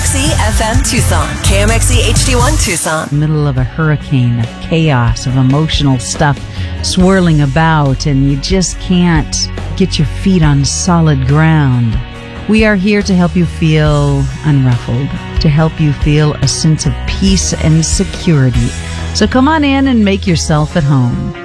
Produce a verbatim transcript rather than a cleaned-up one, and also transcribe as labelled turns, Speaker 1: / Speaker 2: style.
Speaker 1: M X E F M Tucson, K M X E H D one Tucson.
Speaker 2: Middle of a hurricane of chaos, of emotional stuff swirling about, and you just can't get your feet on solid ground. We are here to help you feel unruffled, to help you feel a sense of peace and security. So come on in and make yourself at home.